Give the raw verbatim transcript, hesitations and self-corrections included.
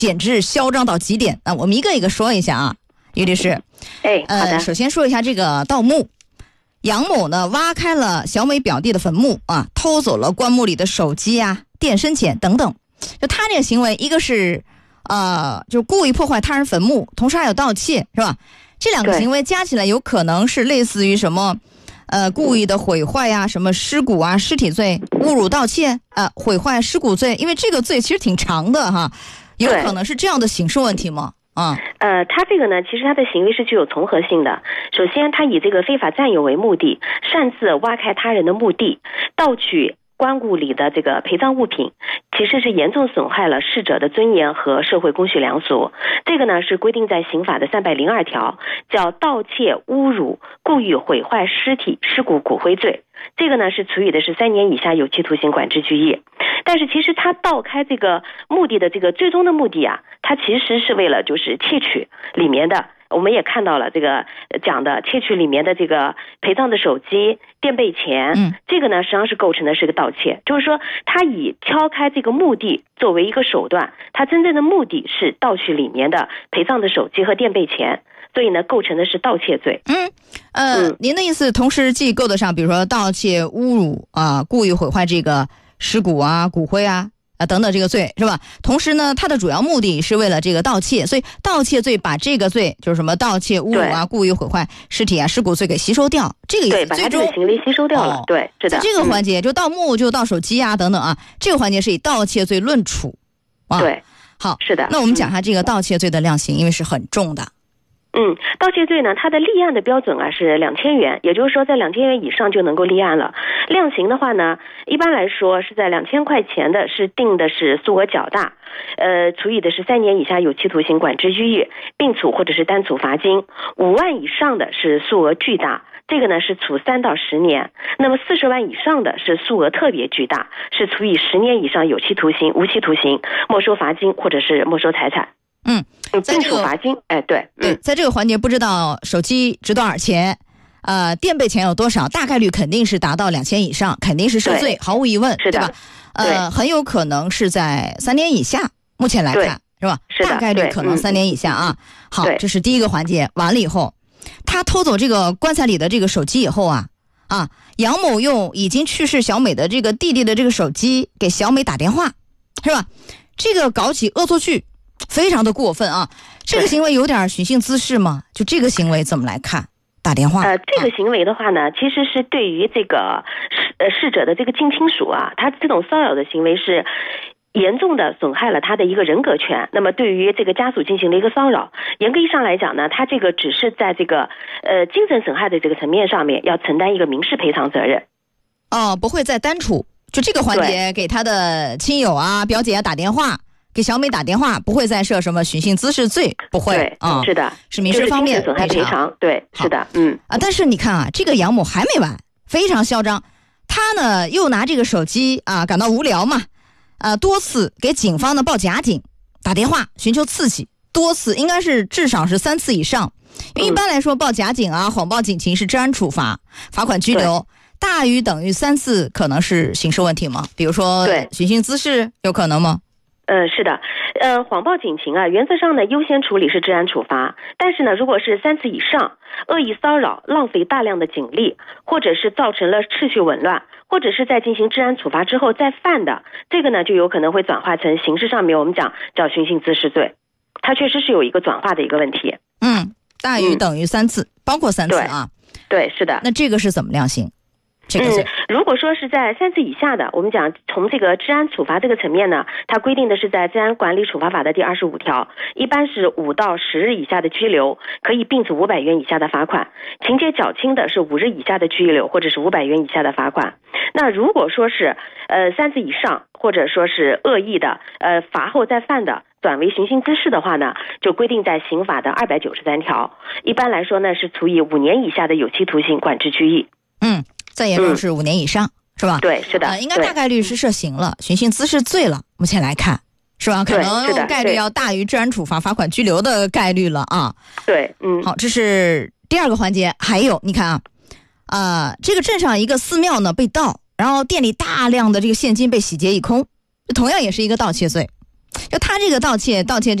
简直嚣张到极点。那我们一个一个说一下啊，于律师。 哎，好的。 呃，首先说一下这个盗墓。杨某呢挖开了小美表弟的坟墓啊，偷走了棺木里的手机啊、电深钱等等。就他这个行为，一个是呃，就故意破坏他人坟墓，同时还有盗窃，是吧？这两个行为加起来，有可能是类似于什么？呃，故意的毁坏呀、啊，什么尸骨啊、尸体罪、侮辱、盗窃啊、呃、毁坏尸骨罪，因为这个罪其实挺长的哈，有可能是这样的刑事问题吗？啊， 呃，他这个呢，其实他的行为是具有从合性的。首先，他以这个非法占有为目的，擅自挖开他人的墓地，盗取棺木里的这个陪葬物品，其实是严重损害了逝者的尊严和社会公序良俗。这个呢是规定在刑法的三百零二条，叫盗窃、侮辱、故意毁坏尸体、尸骨、骨灰罪。这个呢是处以的是三年以下有期徒刑、管制拘役。但是其实他盗开这个墓地的这个最终的目的啊，他其实是为了就是窃取里面的。我们也看到了这个讲的窃取里面的这个陪葬的手机、垫背钱，嗯，这个呢实际上是构成的是个盗窃，就是说他以敲开这个墓地作为一个手段，他真正的目的是盗取里面的陪葬的手机和垫背钱，所以呢构成的是盗窃罪。 嗯，呃，嗯、您的意思同时既够得上，比如说盗窃、侮辱啊、呃、故意毁坏这个尸骨啊、骨灰啊。啊，等等这个罪是吧？同时呢，它的主要目的是为了这个盗窃，所以盗窃罪把这个罪就是什么盗窃、侮辱啊、故意毁坏尸体啊、尸骨罪给吸收掉，这个意思。 对，把它这个行为吸收掉了。哦、对，是的。 在这个环节，嗯、就盗墓、就盗手机啊等等啊，这个环节是以盗窃罪论处。啊、 对， 好， 是的。 那我们讲一下这个盗窃罪的量刑，因为是很重的。 嗯，盗窃罪呢，它的立案的标准啊是两千元，也就是说在两千元以上就能够立案了。量刑的话呢，一般来说是在两千块钱的是定的是数额较大，呃，处以的是三年以下有期徒刑、管制拘役，并处或者是单处罚金。五万以上的是数额巨大，这个呢是处三到十年。那么四十万以上的是数额特别巨大，是处以十年以上有期徒刑、无期徒刑、没收罚金或者是没收财产。 嗯， 并处罚金，哎，对， 对，在这个环节不知道手机值多少钱，呃，垫背钱有多少，大概率肯定是达到两千以上，肯定是涉罪，毫无疑问， 是的， 对吧？呃，很有可能是在三年以下，目前来看是吧？ 是的， 大概率可能三年以下啊。好，这是第一个环节，完了以后，他偷走这个棺材里的这个手机以后啊，啊，杨某用已经去世小美的这个弟弟的这个手机给小美打电话，是吧？这个搞起恶作剧。非常的过分啊！这个行为有点寻衅滋事吗？就这个行为怎么来看？打电话？ 呃，这个行为的话呢，啊、其实是对于这个逝呃逝者的这个近亲属啊，他这种骚扰的行为是严重的损害了他的一个人格权。那么对于这个家属进行了一个骚扰，严格意义上来讲呢，他这个只是在这个呃精神损害的这个层面上面要承担一个民事赔偿责任。 哦，不会再单处，就这个环节给他的亲友啊、表姐啊打电话。给小美打电话，不会再设什么寻衅滋事罪，不会啊、 嗯，是的， 是民事方面损害赔偿，对，是的，嗯啊，但是你看啊，这个杨某还没完，非常嚣张，他呢又拿这个手机啊，感到无聊嘛，呃，多次给警方呢报假警打电话寻求刺激，多次应该是至少是三次以上，因为一般来说报假警啊、谎报警情是治安处罚，罚款拘留。大于等于三次可能是刑事问题吗？比如说寻衅滋事有可能吗？ 嗯，是的，呃，谎报警情啊，原则上呢优先处理是治安处罚，但是呢，如果是三次以上，恶意骚扰、浪费大量的警力，或者是造成了秩序紊乱，或者是在进行治安处罚之后再犯的，这个呢就有可能会转化成刑事上面我们讲叫寻衅滋事罪，它确实是有一个转化的一个问题。 嗯，大于等于三次，嗯、包括三次啊。 对，对，是的。 那这个是怎么量刑？这个嗯，如果说是在三次以下的，我们讲从这个治安处罚这个层面呢，它规定的是在治安管理处罚法的第二十五条，一般是五到十日以下的拘留，可以并处五百元以下的罚款；情节较轻的是五日以下的拘留，或者是五百元以下的罚款。那如果说是呃三次以上，或者说是恶意的，呃罚后再犯的，转为寻衅滋事的话呢，就规定在刑法的二百九十三条，一般来说呢是处以五年以下的有期徒刑、管制拘役。 嗯。再严重是五年以上、嗯、是吧？ 对，是的、 呃、应该大概率是涉刑了，寻衅滋事罪了，目前来看是吧？可能概率要大于治安处罚、罚款拘留的概率了啊。 对，嗯， 好，这是第二个环节。还有你看啊，呃，这个镇上一个寺庙呢被盗，然后店里大量的这个现金被洗劫一空，同样也是一个盗窃罪。 就他这个盗窃盗窃